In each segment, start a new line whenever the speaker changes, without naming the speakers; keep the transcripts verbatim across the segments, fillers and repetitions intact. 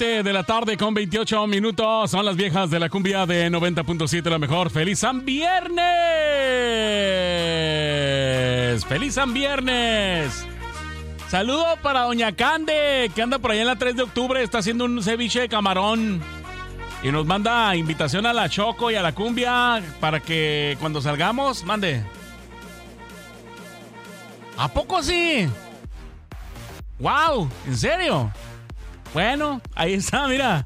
siete de la tarde con veintiocho minutos. Son las viejas de la cumbia de noventa punto siete, la mejor. ¡Feliz San Viernes! ¡Feliz San Viernes! Saludo para Doña Cande, que anda por allá en la tres de octubre. Está haciendo un ceviche de camarón. Y nos manda invitación a la Choco y a la cumbia para que cuando salgamos, mande. ¿A poco sí? ¡Wow! ¿En serio? Bueno, ahí está, mira.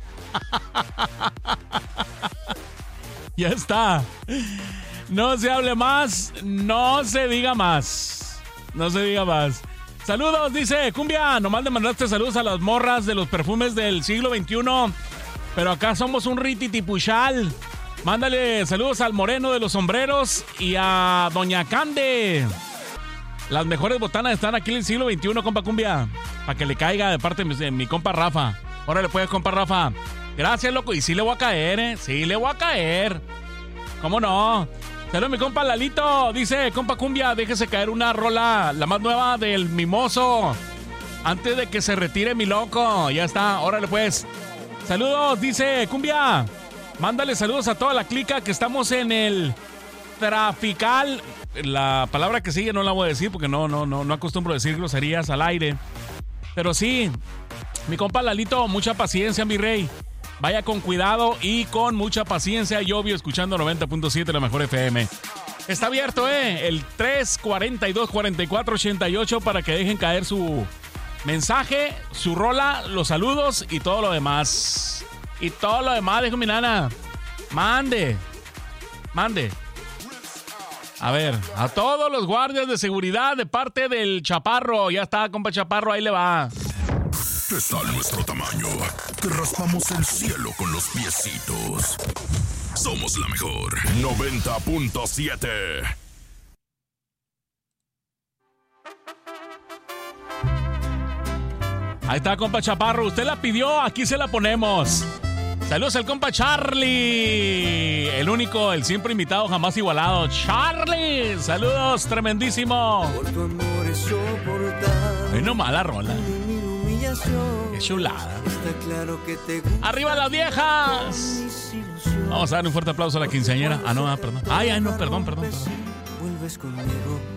Ya está. No se hable más, no se diga más. No se diga más. Saludos, dice Cumbia. Nomás le mandaste saludos a las morras de los perfumes del siglo veintiuno. Pero acá somos un rititipuchal. Mándale saludos al moreno de los sombreros y a Doña Cande. Las mejores botanas están aquí en el siglo veintiuno, compa Cumbia. Para que le caiga de parte de mi, de mi compa Rafa. Órale, pues, compa Rafa. Gracias, loco. Y sí le voy a caer, ¿eh? Sí le voy a caer. ¿Cómo no? Saludos, mi compa Lalito. Dice, compa Cumbia, déjese caer una rola, la más nueva del Mimoso. Antes de que se retire mi loco. Ya está. Órale, pues. Saludos, dice Cumbia. Mándale saludos a toda la clica que estamos en el Trafical. La palabra que sigue no la voy a decir porque no, no, no, no acostumbro a decir groserías al aire. Pero sí, mi compa Lalito, mucha paciencia, mi rey. Vaya con cuidado y con mucha paciencia. Y obvio, escuchando noventa punto siete, la mejor F M. Está abierto, ¿eh? El tres cuarenta y dos, cuarenta y cuatro, ochenta y ocho para que dejen caer su mensaje, su rola, los saludos y todo lo demás. Y todo lo demás, dijo mi nana. Mande. Mande. A ver, a todos los guardias de seguridad de parte del Chaparro. Ya está, compa Chaparro, ahí le va.
Está nuestro tamaño. Te raspamos el cielo con los piecitos. Somos la mejor. noventa punto siete.
Ahí está, compa Chaparro. Usted la pidió, aquí se la ponemos. Saludos al compa Charlie. El único, el siempre invitado, jamás igualado. Charlie, saludos, tremendísimo.
Por tu amor es soportar.
Ay, no mala rola.
Mi humillación.
Qué chulada.
Está claro que te gusta.
¡Arriba las viejas! Vamos a dar un fuerte aplauso a la quinceañera. Ah, no, ah, perdón. Ay, ay, no, perdón, perdón, perdón.
Vuelves conmigo.